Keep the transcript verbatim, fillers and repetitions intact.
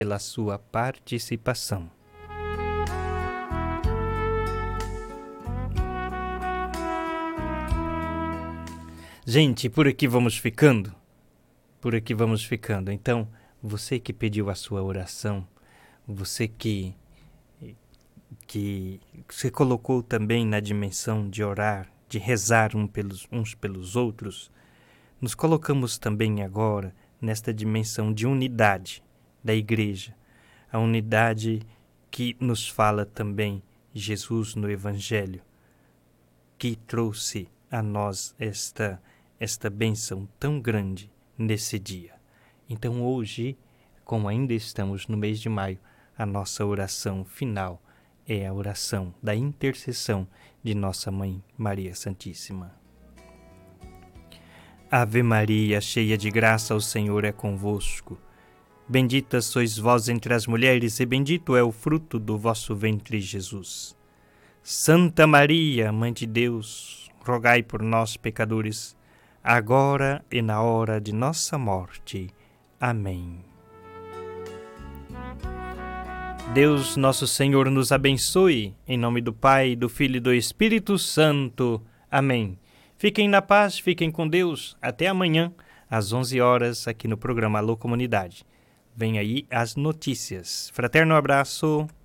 pela sua participação. Gente, por aqui vamos ficando. Por aqui vamos ficando. Então, você que pediu a sua oração, você que, que se colocou também na dimensão de orar, de rezar um pelos, uns pelos outros, nos colocamos também agora nesta dimensão de unidade da igreja, a unidade que nos fala também Jesus no Evangelho, que trouxe a nós esta, esta bênção tão grande nesse dia. Então hoje, como ainda estamos no mês de maio, a nossa oração final é a oração da intercessão de nossa Mãe Maria Santíssima. Ave Maria, cheia de graça, o Senhor é convosco. Bendita sois vós entre as mulheres, e bendito é o fruto do vosso ventre, Jesus. Santa Maria, Mãe de Deus, rogai por nós, pecadores, agora e na hora de nossa morte. Amém. Deus, nosso Senhor, nos abençoe. Em nome do Pai, do Filho e do Espírito Santo. Amém. Fiquem na paz, fiquem com Deus. Até amanhã, às onze horas, aqui no programa Alô Comunidade. Vem aí as notícias. Fraterno abraço.